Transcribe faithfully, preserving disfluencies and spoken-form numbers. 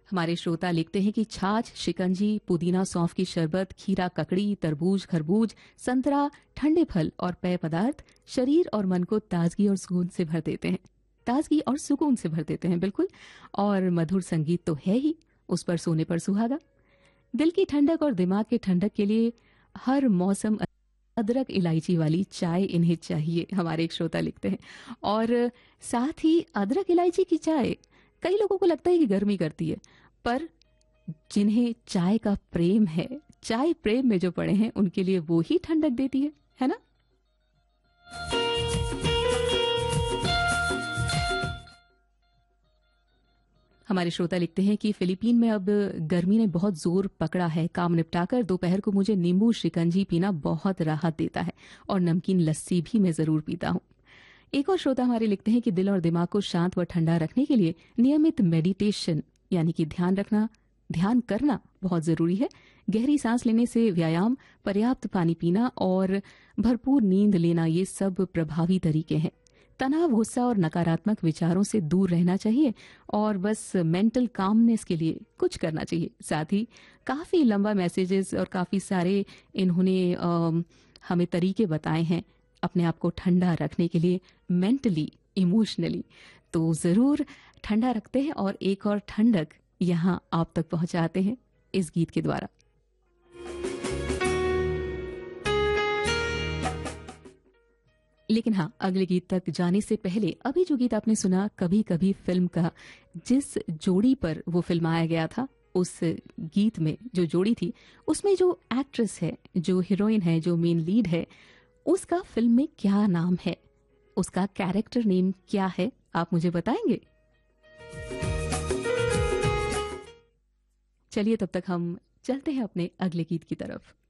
हमारे श्रोता लिखते हैं कि छाछ, शिकंजी, पुदीना, सौंफ की शरबत, खीरा, ककड़ी, तरबूज, खरबूज, संतरा, ठंडे फल और पेय पदार्थ शरीर और मन को ताजगी और सुकून से भर देते हैं। ताजगी और सुकून से भर देते हैं, बिल्कुल। और मधुर संगीत तो है ही, उस पर सोने पर सुहागा। दिल की ठंडक और दिमाग की ठंडक के लिए हर मौसम अदरक इलायची वाली चाय इन्हें चाहिए, हमारे एक श्रोता लिखते हैं। और साथ ही अदरक इलायची की चाय कई लोगों को लगता है कि गर्मी करती है, पर जिन्हें चाय का प्रेम है, चाय प्रेम में जो पड़े हैं, उनके लिए वो ही ठंडक देती है, है ना? हमारे श्रोता लिखते हैं कि फिलीपीन में अब गर्मी ने बहुत जोर पकड़ा है। काम निपटाकर दोपहर को मुझे नींबू शिकंजी पीना बहुत राहत देता है और नमकीन लस्सी भी मैं जरूर पीता हूं। एक और श्रोता हमारे लिखते हैं कि दिल और दिमाग को शांत व ठंडा रखने के लिए नियमित मेडिटेशन यानी कि ध्यान रखना ध्यान करना बहुत जरूरी है। गहरी सांस लेने से व्यायाम, पर्याप्त पानी पीना और भरपूर नींद लेना, ये सब प्रभावी तरीके हैं। तनाव, गुस्सा और नकारात्मक विचारों से दूर रहना चाहिए और बस मेंटल कामनेस के लिए कुछ करना चाहिए। साथ ही काफी लंबा मैसेजेस और काफी सारे इन्होंने आ, हमें तरीके बताए हैं अपने आप को ठंडा रखने के लिए, मेंटली, इमोशनली। तो जरूर ठंडा रखते हैं और एक और ठंडक यहाँ आप तक पहुंचाते हैं इस गीत के द्वारा। लेकिन हाँ, अगले गीत तक जाने से पहले अभी जो गीत आपने सुना कभी कभी फिल्म का, जिस जोड़ी पर वो फिल्माया गया था, उस गीत में जो जोड़ी थी उसमें जो एक्ट्रेस है, जो हीरोइन है, जो मेन लीड है, उसका फिल्म में क्या नाम है, उसका कैरेक्टर नेम क्या है, आप मुझे बताएंगे? चलिए तब तक हम चलते हैं अपने अगले गीत की तरफ।